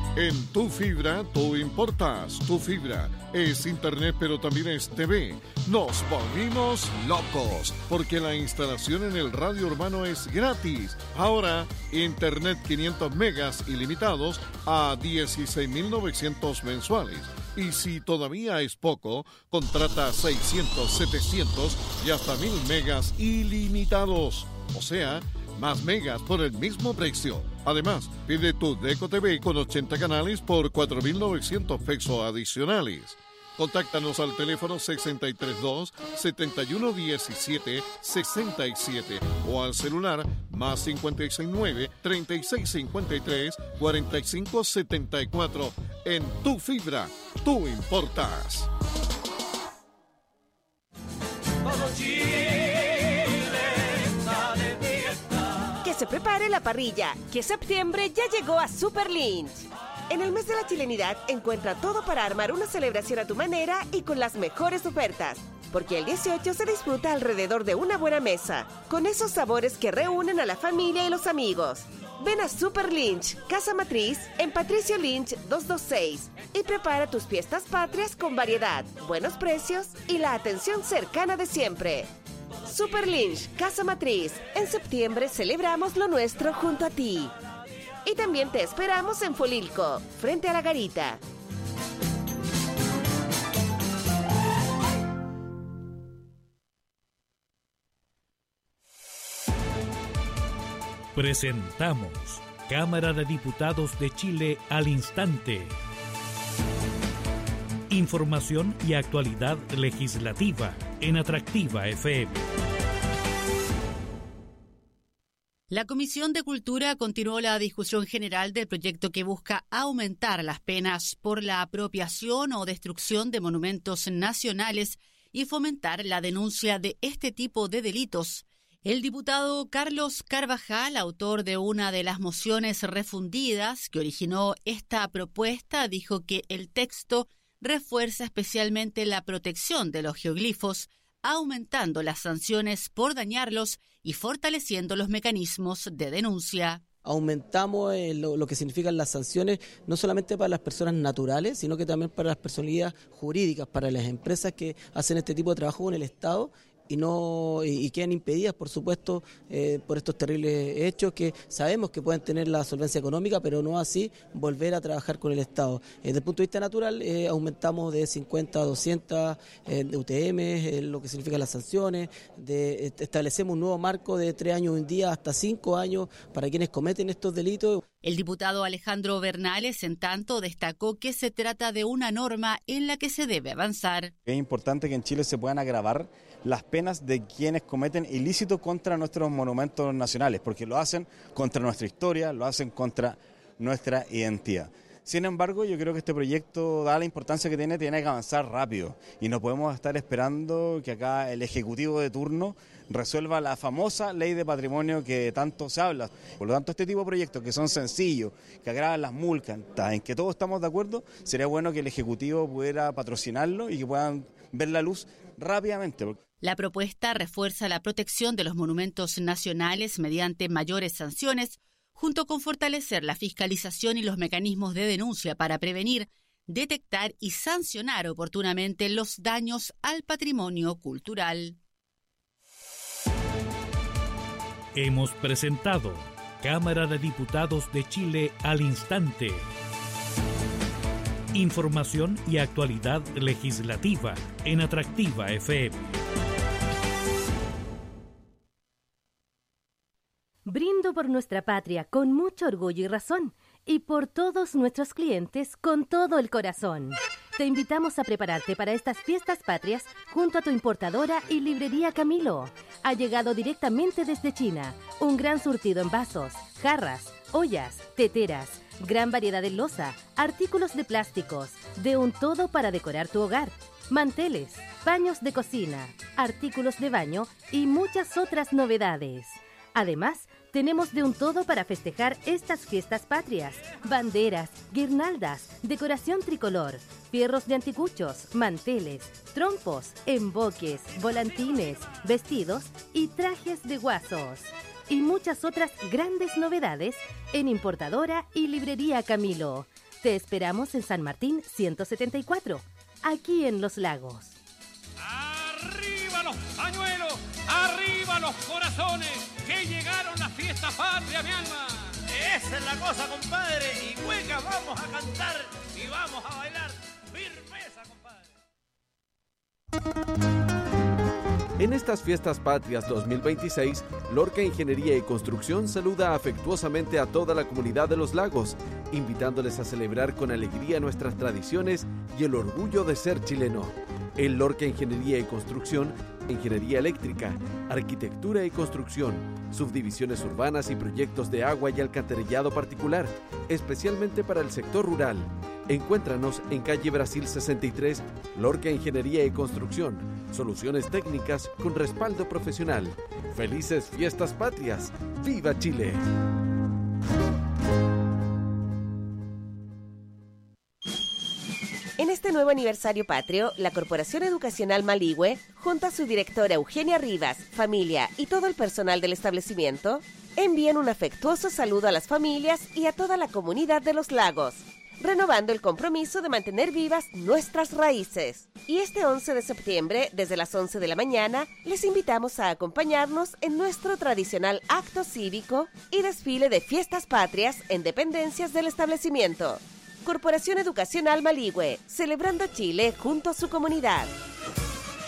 En Tu Fibra, tú importas. Tu Fibra es internet, pero también es TV. Nos volvimos locos, porque la instalación en el radio urbano es gratis. Ahora, internet 500 megas ilimitados a 16.900 mensuales. Y si todavía es poco, contrata 600, 700 y hasta 1.000 megas ilimitados. O sea, más megas por el mismo precio. Además, pide tu Deco TV con 80 canales por 4.900 pesos adicionales. Contáctanos al teléfono 632-7117-67 o al celular más 569-3653-4574. En Tu Fibra, tú importas. Que se prepare la parrilla, que septiembre ya llegó a Super Lynch. En el mes de la chilenidad encuentra todo para armar una celebración a tu manera y con las mejores ofertas. Porque el 18 se disfruta alrededor de una buena mesa, con esos sabores que reúnen a la familia y los amigos. Ven a Super Lynch, Casa Matriz, en Patricio Lynch 226 y prepara tus fiestas patrias con variedad, buenos precios y la atención cercana de siempre. Super Lynch, Casa Matriz. En septiembre celebramos lo nuestro junto a ti. Y también te esperamos en Folilco, frente a la Garita. Presentamos Cámara de Diputados de Chile al instante. Información y actualidad legislativa en Atractiva FM. La Comisión de Cultura continuó la discusión general del proyecto que busca aumentar las penas por la apropiación o destrucción de monumentos nacionales y fomentar la denuncia de este tipo de delitos. El diputado Carlos Carvajal, autor de una de las mociones refundidas que originó esta propuesta, dijo que el texto refuerza especialmente la protección de los geoglifos, aumentando las sanciones por dañarlos y fortaleciendo los mecanismos de denuncia. Aumentamos lo que significan las sanciones, no solamente para las personas naturales, sino que también para las personalidades jurídicas, para las empresas que hacen este tipo de trabajo con el Estado y quedan impedidas, por supuesto, por estos terribles hechos que sabemos que pueden tener la solvencia económica, pero no así volver a trabajar con el Estado. Desde el punto de vista natural, aumentamos de 50 a 200 de UTM, lo que significan las sanciones, establecemos un nuevo marco de 3 años y un día hasta 5 años para quienes cometen estos delitos. El diputado Alejandro Bernales, en tanto, destacó que se trata de una norma en la que se debe avanzar. Es importante que en Chile se puedan agravar las penas de quienes cometen ilícitos contra nuestros monumentos nacionales, porque lo hacen contra nuestra historia, lo hacen contra nuestra identidad. Sin embargo, yo creo que este proyecto, dada la importancia que tiene que avanzar rápido y no podemos estar esperando que acá el Ejecutivo de turno resuelva la famosa ley de patrimonio que tanto se habla. Por lo tanto, este tipo de proyectos que son sencillos, que agravan las multas, en que todos estamos de acuerdo, sería bueno que el Ejecutivo pudiera patrocinarlo y que puedan ver la luz rápidamente. La propuesta refuerza la protección de los monumentos nacionales mediante mayores sanciones, junto con fortalecer la fiscalización y los mecanismos de denuncia para prevenir, detectar y sancionar oportunamente los daños al patrimonio cultural. Hemos presentado Cámara de Diputados de Chile al instante. Información y actualidad legislativa en Atractiva FM. Brindo por nuestra patria con mucho orgullo y razón, y por todos nuestros clientes con todo el corazón. Te invitamos a prepararte para estas fiestas patrias junto a tu importadora y librería Camilo. Ha llegado directamente desde China un gran surtido en vasos, jarras, ollas, teteras, gran variedad de loza, artículos de plásticos, de un todo para decorar tu hogar, manteles, paños de cocina, artículos de baño y muchas otras novedades. Además, tenemos de un todo para festejar estas fiestas patrias: banderas, guirnaldas, decoración tricolor, fierros de anticuchos, manteles, trompos, emboques, volantines, vestidos y trajes de guasos. Y muchas otras grandes novedades en Importadora y Librería Camilo. Te esperamos en San Martín 174, aquí en Los Lagos. ¡Arriba los pañuelos! ¡Arriba los corazones! ¡Que llegaron las fiestas patrias, mi alma! Esa es la cosa, compadre. Y cueca, vamos a cantar y vamos a bailar. ¡Firmeza, compadre! En estas fiestas patrias 2026, Lorca Ingeniería y Construcción saluda afectuosamente a toda la comunidad de Los Lagos, invitándoles a celebrar con alegría nuestras tradiciones y el orgullo de ser chileno. En Lorca Ingeniería y Construcción, ingeniería eléctrica, arquitectura y construcción, subdivisiones urbanas y proyectos de agua y alcantarillado particular, especialmente para el sector rural. Encuéntranos en calle Brasil 63, Lorca Ingeniería y Construcción. Soluciones técnicas con respaldo profesional. ¡Felices fiestas patrias! ¡Viva Chile! En este nuevo aniversario patrio, la Corporación Educacional Maligüe, junto a su directora Eugenia Rivas, familia y todo el personal del establecimiento, envían un afectuoso saludo a las familias y a toda la comunidad de Los Lagos, renovando el compromiso de mantener vivas nuestras raíces. Y este 11 de septiembre, desde las 11 de la mañana, les invitamos a acompañarnos en nuestro tradicional acto cívico y desfile de fiestas patrias en dependencias del establecimiento. Corporación Educacional Maligüe, celebrando Chile junto a su comunidad.